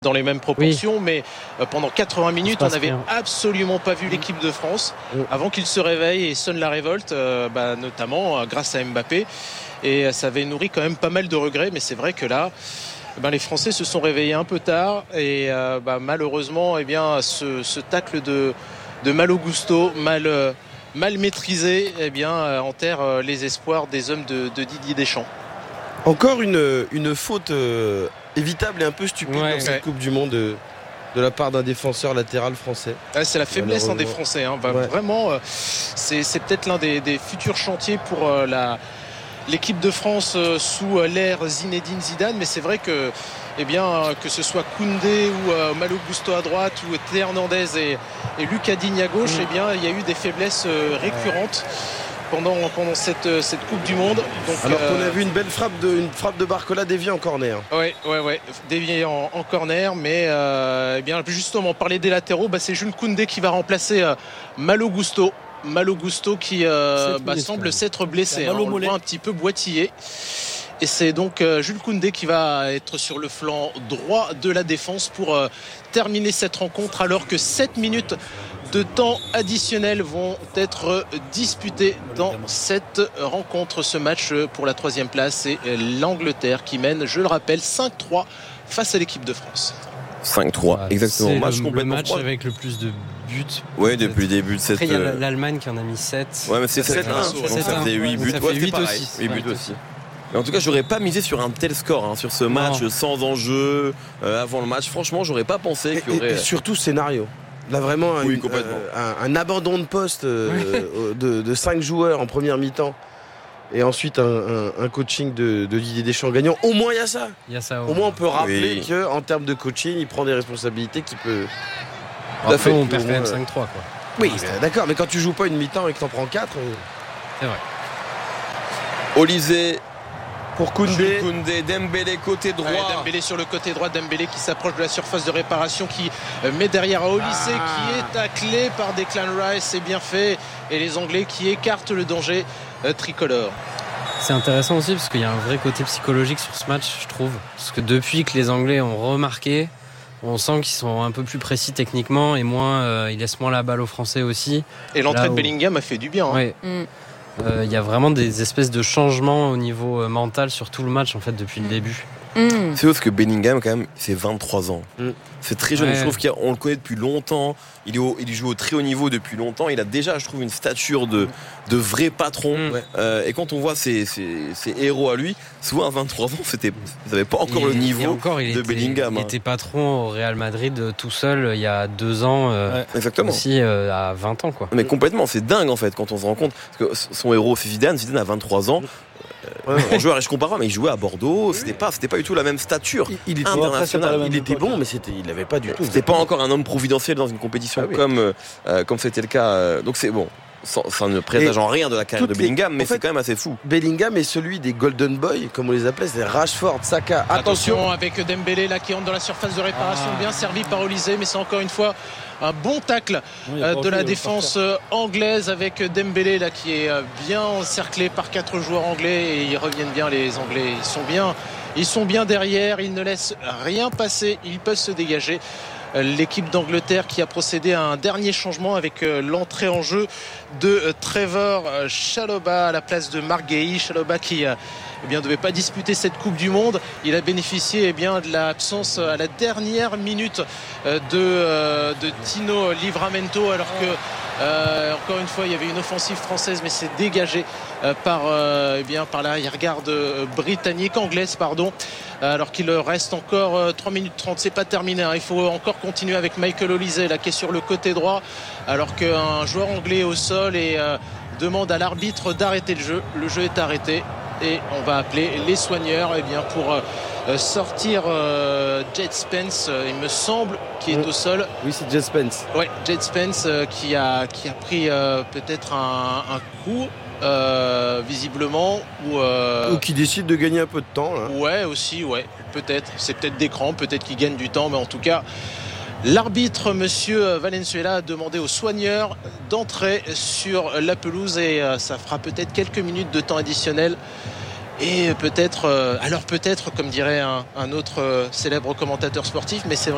dans les mêmes proportions, mais pendant 80 minutes, on n'avait absolument pas vu l'équipe de France avant qu'il se réveille et sonne la révolte, notamment grâce à Mbappé. Et ça avait nourri quand même pas mal de regrets, mais c'est vrai que là, les Français se sont réveillés un peu tard et malheureusement, ce tacle de Malo Gusto, mal maîtrisé, enterre les espoirs des hommes de Didier Deschamps. Encore une faute évitable et un peu stupide dans cette Coupe du Monde de la part d'un défenseur latéral français. C'est la faiblesse des Français. Vraiment, c'est peut-être l'un des futurs chantiers pour l'équipe de France sous l'ère Zinedine Zidane. Mais c'est vrai que ce soit Koundé ou Malo Gusto à droite ou Théo Hernandez et Lucas Digne à gauche, il y a eu des faiblesses récurrentes pendant cette Coupe du Monde. Donc, alors qu'on a vu une belle frappe de Barcola déviée en corner. Ouais, déviée en corner, mais justement, parler des latéraux, c'est Jules Koundé qui va remplacer Malo Gusto. Malo Gusto qui semble s'être blessé, on le voit un petit peu boitillé. Et c'est donc Jules Koundé qui va être sur le flanc droit de la défense pour terminer cette rencontre, alors que 7 minutes de temps additionnel vont être disputés dans cette rencontre. Ce match pour la 3e place, c'est l'Angleterre qui mène, je le rappelle, 5-3 face à l'équipe de France. 5-3, exactement. C'est le match avec le plus de buts. Oui, depuis le début de cette... Après, il y a l'Allemagne qui en a mis 7. Ouais, mais c'est 7-1. Donc ça faisait 8 buts. Ça fait 8 aussi. 8 buts aussi. Mais en tout cas, j'aurais pas misé sur un tel score, sur ce match sans enjeu avant le match. Franchement, j'aurais pas pensé qu'il y aurait... Et surtout scénario. Là, vraiment, un abandon de poste de 5 joueurs en première mi-temps. Et ensuite, un coaching de Didier Deschamps gagnant. Au moins, il y a ça. Au moins, on peut rappeler qu'en termes de coaching, il prend des responsabilités qui peut... Après, on perd quand même 5-3, quoi. Oui, d'accord. Mais quand tu joues pas une mi-temps et que t'en prends 4... C'est vrai. Olysée... Pour Koundé, Dembélé côté droit. Dembélé sur le côté droit, Dembélé qui s'approche de la surface de réparation, qui met derrière à Olysée, qui est taclé par Declan Rice, c'est bien fait, et les Anglais qui écartent le danger tricolore. C'est intéressant aussi parce qu'il y a un vrai côté psychologique sur ce match, je trouve, parce que depuis que les Anglais ont remarqué, on sent qu'ils sont un peu plus précis techniquement et ils laissent moins la balle aux Français aussi. Et l'entrée de Bellingham a fait du bien. Ouais. Il y a vraiment des espèces de changements au niveau mental sur tout le match en fait depuis le début. C'est parce que Bellingham quand même c'est 23 ans. C'est très jeune, je trouve qu'on le connaît depuis longtemps, il joue au très haut niveau depuis longtemps, il a déjà je trouve une stature de vrai patron et quand on voit ses héros à lui, souvent à 23 ans ils n'avaient pas encore le niveau de Bellingham. Il était patron au Real Madrid tout seul il y a 2 ans exactement. Aussi à 20 ans quoi. Mais complètement, c'est dingue en fait quand on se rend compte parce que son héros c'est Zidane a 23 ans. En joueur, et je compare pas, mais il jouait à Bordeaux, c'était pas du tout la même stature internationale. Il était bon, mais il n'avait pas du tout. C'était pas encore un homme providentiel dans une compétition comme c'était le cas. Donc c'est bon. Ça ne présage en rien de la carrière de Bellingham, mais c'est quand même assez fou. Bellingham est celui des Golden Boys, comme on les appelait, c'est Rashford, Saka. Attention avec Dembélé là qui entre dans la surface de réparation, bien servi par Olysée, mais c'est encore une fois un bon tacle de la défense anglaise avec Dembélé là qui est bien encerclé par 4 joueurs anglais et ils reviennent bien les Anglais. Ils sont bien derrière, ils ne laissent rien passer, ils peuvent se dégager. L'équipe d'Angleterre qui a procédé à un dernier changement avec l'entrée en jeu de Trevor Chalobah à la place de Marc Guéhi. Chalobah qui ne devait pas disputer cette Coupe du Monde. Il a bénéficié de l'absence à la dernière minute de Tino Livramento, alors que encore une fois il y avait une offensive française, mais c'est dégagé par l'arrière-garde anglaise, alors qu'il reste encore 3 minutes 30, c'est pas terminé, il faut encore continuer avec Michael Olysée là qui est sur le côté droit, alors qu'un joueur anglais est au sol et demande à l'arbitre d'arrêter le jeu. Le jeu est arrêté et on va appeler les soigneurs pour sortir Jed Spence, il me semble, qui est au sol. Oui, c'est Jed Spence. Ouais, Jed Spence qui a pris peut-être un coup visiblement ou qui décide de gagner un peu de temps là. Ouais, aussi, peut-être, c'est peut-être d'écran, peut-être qu'il gagne du temps, mais en tout cas l'arbitre monsieur Valenzuela a demandé aux soigneurs d'entrer sur la pelouse et ça fera peut-être quelques minutes de temps additionnel. Et peut-être, comme dirait un autre célèbre commentateur sportif, mais c'est vrai